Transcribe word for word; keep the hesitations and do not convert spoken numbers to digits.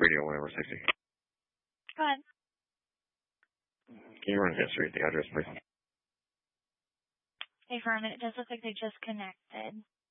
Radio one over sixty. Go ahead. Can you run history at the address, please? Hey, Vern, it does look like they just connected.